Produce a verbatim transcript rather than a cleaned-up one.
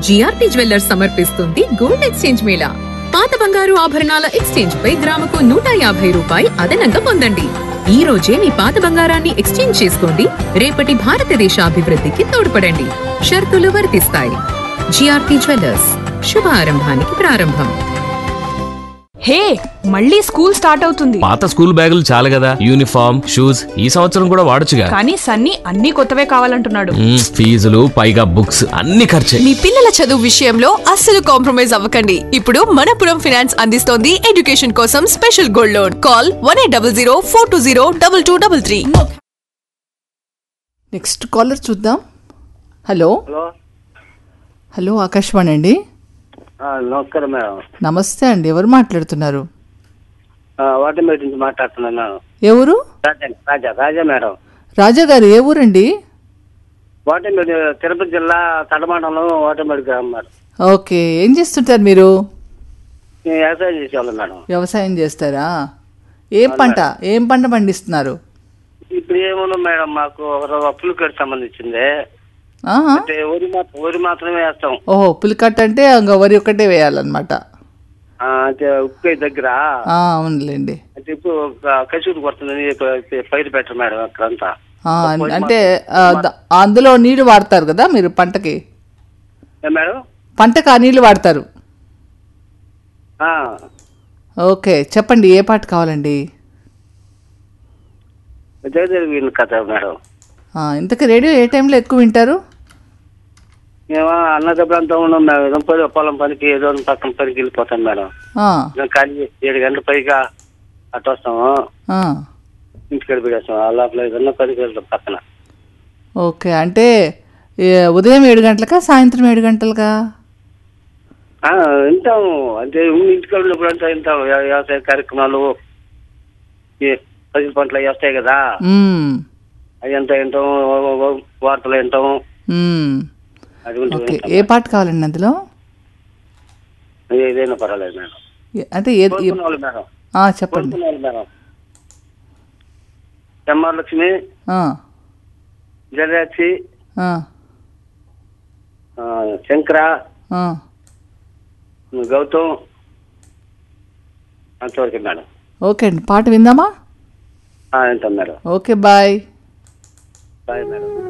GRT jewellers సమర్పిస్తుంది gold exchange Mela. పాత బంగారు ఆభరణాల ఎక్స్చేంజ్ పై గ్రాముకు నూట యాభై రూపాయి అదనంగా పొందండి. ఈ రోజే మీ పాత బంగారాన్ని ఎక్స్చేంజ్ చేసుకోండి, రేపటి భారతదేశ అభివృద్ధికి తోడ్పడండి. షరతులు వర్తిస్తాయి. జిఆర్టీ జ్యువెల్లర్స్, శుభారంభానికి ప్రారంభం. హే, మళ్ళీ స్కూల్ స్టార్ట్ అవుతుంది. పాత స్కూల్ బ్యాగులు చాలు కదా, యూనిఫామ్ షూస్ ఈ సంవత్సరం కూడా వాడొచ్చుగా. కానీ సన్నీ అన్ని కొత్తవే కావాలంటున్నాడు. ఫీజులు పైగా బుక్స్ అన్ని ఖర్చే. మీ పిల్లల చదువు విషయంలో అస్సలు కాంప్రమైజ్ అవ్వకండి. ఇప్పుడు మనపురం ఫైనాన్స్ అందిస్తోంది ఎడ్యుకేషన్ కోసం special gold loan. Call one eight double zero four two zero double two double three. Next caller చూద్దాం. హలో హలో ఆకాశవాణి అండి. నమస్కారం మేడం. నమస్తే అండి, ఎవరు మాట్లాడుతున్నారు? వాటర్మేడ్ నుంచి మాట్లాడుతున్నాను. ఎవరు? రాజా రాజా మేడం. రాజా గారు ఏ ఊరండి? వాటర్మేడ్, తిరుపతి జిల్లా తడమాటంలో వాటర్మేడ్ గ్రామం మేడం. ఓకే, ఏం చేస్తుంటారు మీరు? వ్యవసాయం చేసేవాళ్ళం మేడం. వ్యవసాయం చేస్తారా? ఏం పంట ఏం పంట పండిస్తున్నారు? ఇప్పుడు ఏమన్నా మేడం, మాకు పులికట్టు సంబంధించింది. అంటే వరి మాత్రం వరి మాత్రమే వేస్తాం. ఓహో, పులికట్టు అంటే ఇంకా వరి ఒక్కటే వేయాలన్నమాట. అంటే ఉప్పు దగ్గర. అవునులేండి. అంటే ఇప్పుడు కసూరు కొడుతుంది, పైరు పెట్టరు మేడం అక్కడంతా. అంటే అందులో నీళ్లు వాడతారు కదా మీరు పంటకి? మేడం పంటకు ఆ నీళ్లు వాడతారు. ఓకే, చెప్పండి ఏ పాట కావాలండి? జయదేవి కథ మేడం. ఇంతకీ రేడియో ఏ టైంలో ఎక్కువ వింటారు? మేము అన్నదప్పుడంతా ఉన్నాం మేడం. పొలం పనికి ఏదో పక్కన పనికి వెళ్ళిపోతాం మేడం. కానీ ఏడు గంటల పైగా అటు వస్తాము, ఇంటికి వెళ్ళిపోయేస్తాం. లోపల ఏదన్నా పనికి వెళ్తాం పక్కన. ఓకే, అంటే ఉదయం ఏడు గంటలకా సాయంత్రం ఏడు గంటలకా వింటాము? అంటే ఇంటికి వెళ్ళినప్పుడు అంతా వింటాం. వ్యవసాయ కార్యక్రమాలు, పది పంటలు అవి వస్తాయి కదా, అవి ఎంత వింటాం. వార్తలు వింటాం. ఏ పాట కావాలండి అందులో? ఏదైనా పర్వాలేదు మేడం. అంటే చెప్పండి మేడం. ఎంఆర్ లక్ష్మి, జయరాక్షి, శంకర, గౌతమ్, అంతవరకు మేడం. ఓకే అండి, పాట విందామా? వింటాం madam. Okay, bye. Bye madam.